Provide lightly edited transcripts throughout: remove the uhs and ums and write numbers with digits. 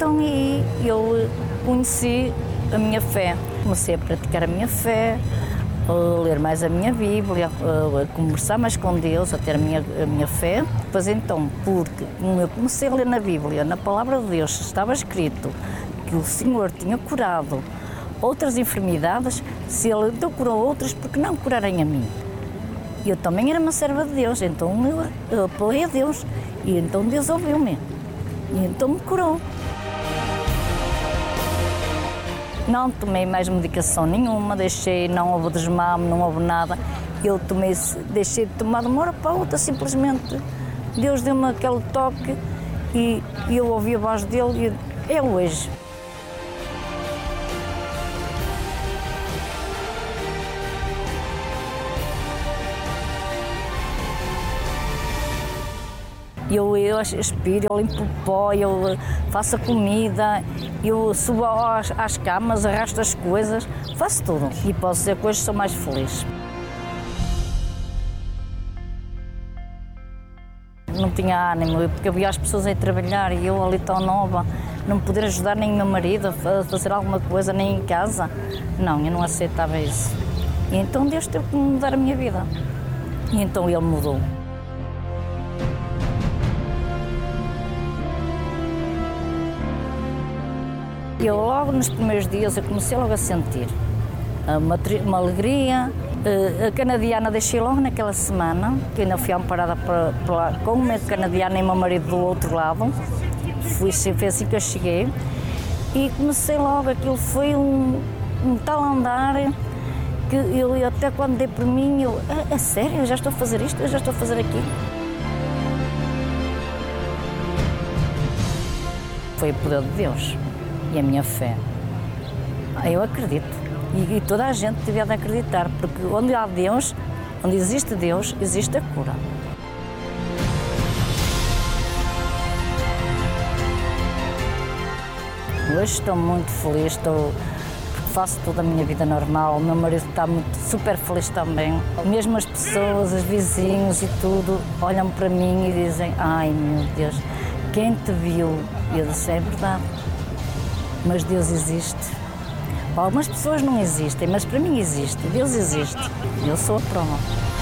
Então aí eu conheci a minha fé, comecei a praticar a minha fé, a ler mais a minha Bíblia, a conversar mais com Deus, a ter a minha fé. Depois então, porque eu comecei a ler na Bíblia, na Palavra de Deus, estava escrito que o Senhor tinha curado outras enfermidades, se Ele então curou outras, por que não curarem a mim? Eu também era uma serva de Deus, então eu apelei a Deus, e então Deus ouviu-me, e então me curou. Não tomei mais medicação nenhuma, não houve desmame, não houve nada. Eu deixei de tomar de uma hora para a outra, simplesmente. Deus deu-me aquele toque e eu ouvi a voz dele e é hoje. Eu aspiro, eu limpo o pó, eu faço a comida, eu subo às camas, arrasto as coisas, faço tudo. E posso dizer que hoje sou mais feliz. Não tinha ânimo, porque eu via as pessoas a trabalhar e eu ali tão nova, não poder ajudar nem o meu marido a fazer alguma coisa, nem em casa. Não, eu não aceitava isso. E então Deus teve que mudar a minha vida. E então Ele mudou. Eu logo nos primeiros dias eu comecei logo a sentir uma alegria. A canadiana deixei logo naquela semana, que ainda fui amparada com o meu canadiano e o meu marido do outro lado. Foi assim que eu cheguei e comecei logo, aquilo foi um tal andar que eu até quando dei por mim, é sério, eu já estou a fazer isto, eu já estou a fazer aquilo. Foi o poder de Deus e a minha fé. Eu acredito. E toda a gente devia de acreditar, porque onde há Deus, onde existe Deus, existe a cura. Hoje estou muito feliz, porque faço toda a minha vida normal, o meu marido está super feliz também. Mesmo as pessoas, os vizinhos e tudo, olham para mim e dizem: ai meu Deus, quem te viu? E eu disse: é verdade. Mas Deus existe. Para algumas pessoas não existem, mas para mim existe. Deus existe. Eu sou a prova.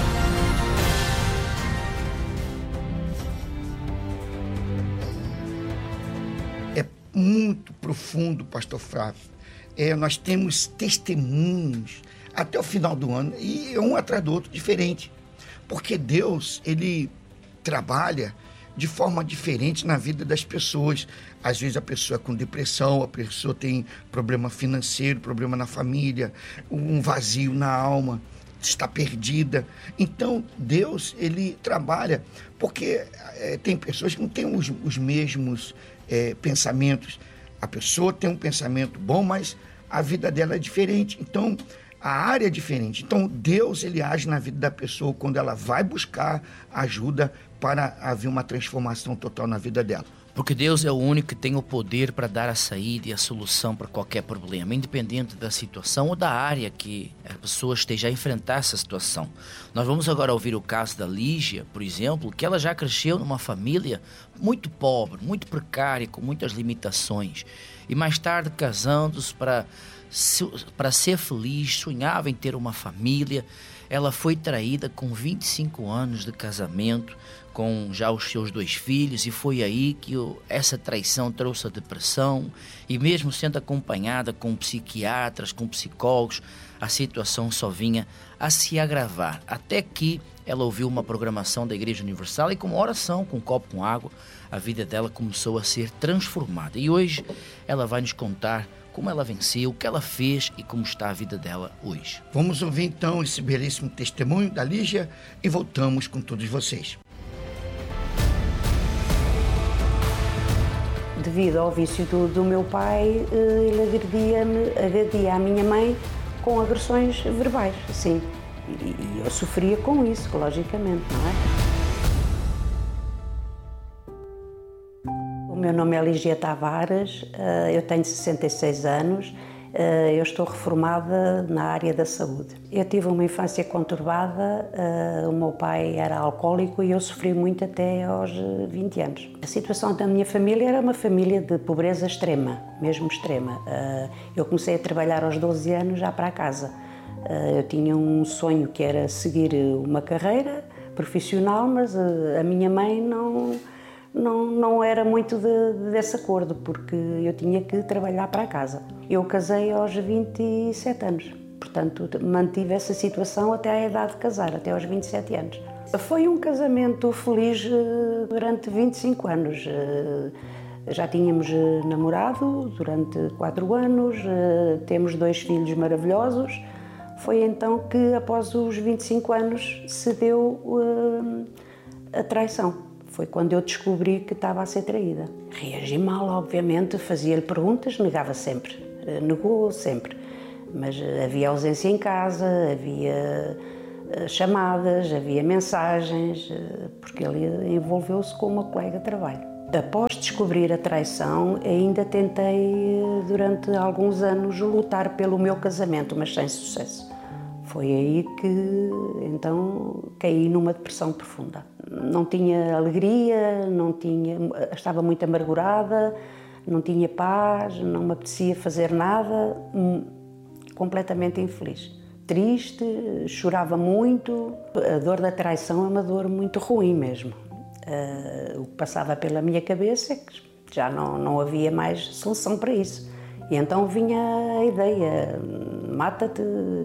É muito profundo, pastor Flávio. Nós temos testemunhos até o final do ano e um atrás do outro diferente. Porque Deus, Ele trabalha de forma diferente na vida das pessoas. Às vezes a pessoa é com depressão, a pessoa tem problema financeiro, problema na família, um vazio na alma, está perdida. Então Deus, Ele trabalha, porque tem pessoas que não têm os mesmos pensamentos. A pessoa tem um pensamento bom, mas a vida dela é diferente. Então a área é diferente. Então Deus, Ele age na vida da pessoa quando ela vai buscar ajuda para haver uma transformação total na vida dela. Porque Deus é o único que tem o poder para dar a saída e a solução para qualquer problema, independente da situação ou da área que a pessoa esteja a enfrentar essa situação. Nós vamos agora ouvir o caso da Lígia, por exemplo, que ela já cresceu numa família muito pobre, muito precária, com muitas limitações. E mais tarde, casando-se para ser feliz, sonhava em ter uma família. Ela foi traída com 25 anos de casamento, com já os seus 2 filhos, e foi aí que essa traição trouxe a depressão, e mesmo sendo acompanhada com psiquiatras, com psicólogos, a situação só vinha a se agravar, até que ela ouviu uma programação da Igreja Universal e com uma oração, com um copo com água, a vida dela começou a ser transformada. E hoje ela vai nos contar como ela venceu, o que ela fez e como está a vida dela hoje. Vamos ouvir então esse belíssimo testemunho da Lígia e voltamos com todos vocês. Devido ao vício do meu pai, ele agredia a minha mãe com agressões verbais, sim. E eu sofria com isso, logicamente, não é? O meu nome é Lígia Tavares, eu tenho 66 anos Eu estou reformada na área da saúde. Eu tive uma infância conturbada, o meu pai era alcoólico e eu sofri muito até aos 20 anos. A situação da minha família era uma família de pobreza extrema, mesmo extrema. Eu comecei a trabalhar aos 12 anos já para casa. Eu tinha um sonho que era seguir uma carreira profissional, mas a minha mãe não era muito desse acordo, porque eu tinha que trabalhar para casa. Eu casei aos 27 anos, portanto mantive essa situação até à idade de casar, até aos 27 anos. Foi um casamento feliz durante 25 anos. Já tínhamos namorado durante 4 anos, temos 2 filhos maravilhosos. Foi então que, após os 25 anos, se deu a traição. Foi quando eu descobri que estava a ser traída. Reagi mal, obviamente, fazia-lhe perguntas, negava sempre, negou sempre. Mas havia ausência em casa, havia chamadas, havia mensagens, porque ele envolveu-se com uma colega de trabalho. Após descobrir a traição, ainda tentei, durante alguns anos, lutar pelo meu casamento, mas sem sucesso. Foi aí que, então, caí numa depressão profunda. Não tinha alegria, estava muito amargurada, não tinha paz, não me apetecia fazer nada, completamente infeliz. Triste, chorava muito. A dor da traição é uma dor muito ruim mesmo. O que passava pela minha cabeça é que já não havia mais solução para isso. E então vinha a ideia, mata-te.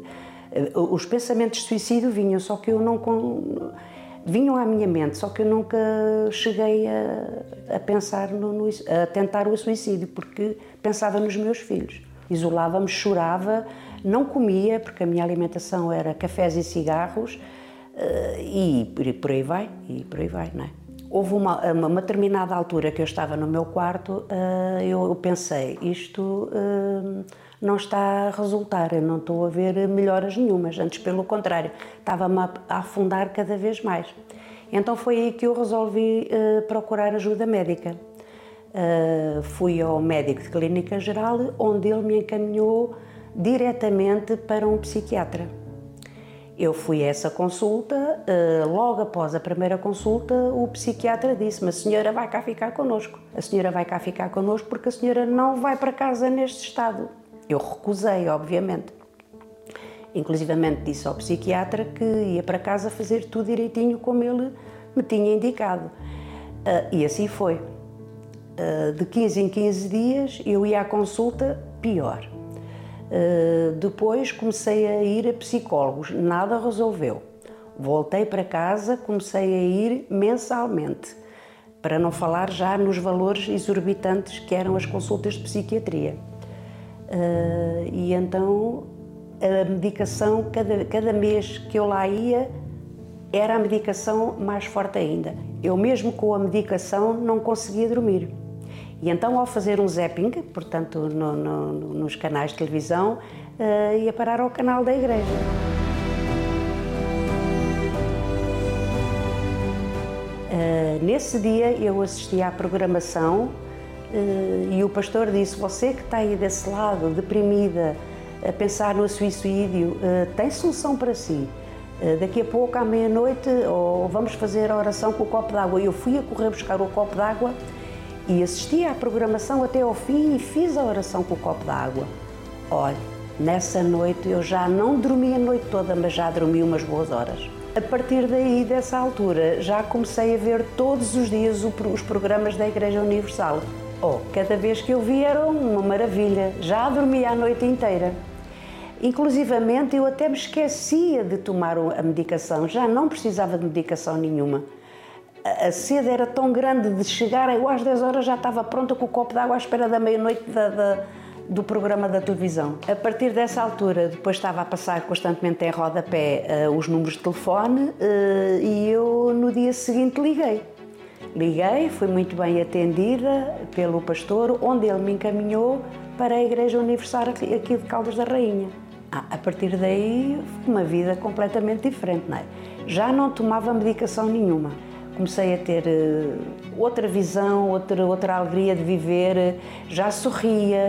Os pensamentos de suicídio vinham, só que eu não... vinham à minha mente, só que eu nunca cheguei a pensar, a tentar o suicídio, porque pensava nos meus filhos. Isolava-me, chorava, não comia, porque a minha alimentação era cafés e cigarros, e por aí vai, não é? Houve uma determinada altura que eu estava no meu quarto, eu pensei, isto não está a resultar, eu não estou a ver melhoras nenhumas, antes pelo contrário, estava-me a afundar cada vez mais. Então foi aí que eu resolvi procurar ajuda médica. Fui ao médico de clínica geral, onde ele me encaminhou diretamente para um psiquiatra. Eu fui a essa consulta, logo após a primeira consulta, o psiquiatra disse-me: a senhora vai cá ficar connosco. A senhora vai cá ficar connosco porque a senhora não vai para casa neste estado. Eu recusei, obviamente. Inclusivamente disse ao psiquiatra que ia para casa fazer tudo direitinho como ele me tinha indicado. E assim foi. De 15 em 15 dias eu ia à consulta, pior. Depois comecei a ir a psicólogos, nada resolveu. Voltei para casa, comecei a ir mensalmente, para não falar já nos valores exorbitantes que eram as consultas de psiquiatria. E então a medicação, cada mês que eu lá ia, era a medicação mais forte ainda. Eu mesmo com a medicação não conseguia dormir. E então, ao fazer um zapping, portanto, nos canais de televisão, ia parar ao canal da igreja. Nesse dia, eu assisti à programação e o pastor disse: você que está aí desse lado, deprimida, a pensar no suicídio, tem solução para si. Daqui a pouco, à meia-noite, vamos fazer a oração com o copo d'água. Eu fui a correr buscar o copo d'água e assisti à programação até ao fim e fiz a oração com o copo d'água. Olha, nessa noite eu já não dormi a noite toda, mas já dormi umas boas horas. A partir daí, dessa altura, já comecei a ver todos os dias os programas da Igreja Universal. Cada vez que eu via era uma maravilha, já dormia a noite inteira. Inclusivamente, eu até me esquecia de tomar a medicação, já não precisava de medicação nenhuma. A sede era tão grande de chegar, eu às 10 horas já estava pronta com o copo de água à espera da meia-noite do programa da televisão. A partir dessa altura, depois estava a passar constantemente em rodapé os números de telefone e eu no dia seguinte liguei. Fui muito bem atendida pelo pastor, onde ele me encaminhou para a Igreja Universal aqui de Caldas da Rainha. A partir daí, uma vida completamente diferente, não é? Já não tomava medicação nenhuma. Comecei a ter outra visão, outra alegria de viver, já sorria,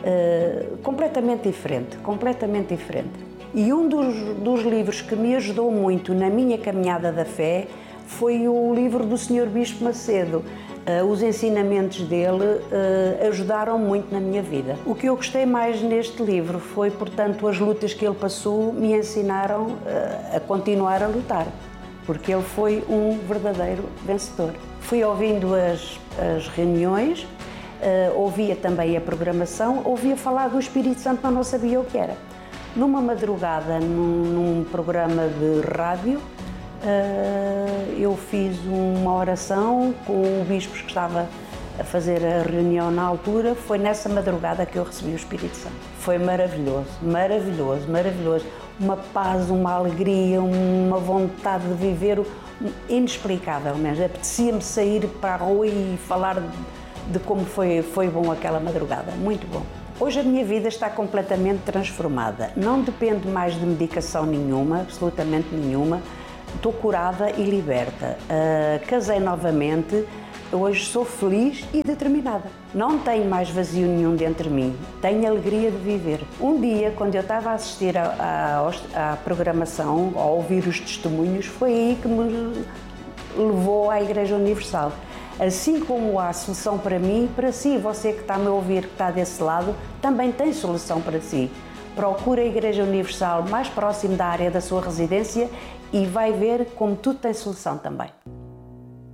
completamente diferente, completamente diferente. E um dos livros que me ajudou muito na minha caminhada da fé foi o livro do Sr. Bispo Macedo. Os ensinamentos dele ajudaram muito na minha vida. O que eu gostei mais neste livro foi, portanto, as lutas que ele passou me ensinaram a continuar a lutar, porque ele foi um verdadeiro vencedor. Fui ouvindo as reuniões, ouvia também a programação, ouvia falar do Espírito Santo, mas não sabia o que era. Numa madrugada, num programa de rádio, eu fiz uma oração com o bispo que estava a fazer a reunião na altura. Foi nessa madrugada que eu recebi o Espírito Santo. Foi maravilhoso, maravilhoso, maravilhoso. Uma paz, uma alegria, uma vontade de viver inexplicável mesmo. Apetecia-me sair para a rua e falar de como foi bom aquela madrugada. Muito bom. Hoje a minha vida está completamente transformada. Não dependo mais de medicação nenhuma, absolutamente nenhuma. Estou curada e liberta. Casei novamente, hoje sou feliz e determinada. Não tenho mais vazio nenhum dentro de mim, tenho alegria de viver. Um dia, quando eu estava a assistir à programação, a ouvir os testemunhos, foi aí que me levou à Igreja Universal. Assim como há solução para mim, para si, você que está a me ouvir, que está desse lado, também tem solução para si. Procure a Igreja Universal mais próximo da área da sua residência e vai ver como tudo tem solução também.